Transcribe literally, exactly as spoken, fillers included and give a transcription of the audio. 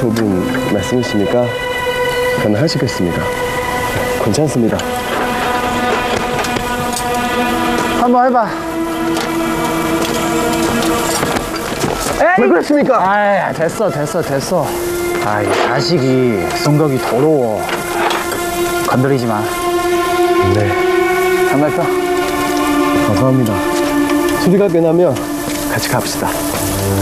좁은 말씀이시니까 가능하시겠습니다. 괜찮습니다. 한번 해봐. 에이! 왜 그랬습니까? 아, 됐어, 됐어, 됐어. 아, 이 자식이 성격이 더러워. 건드리지 마. 네, 정말 펴. 감사합니다. 소리가 변하면 같이 갑시다.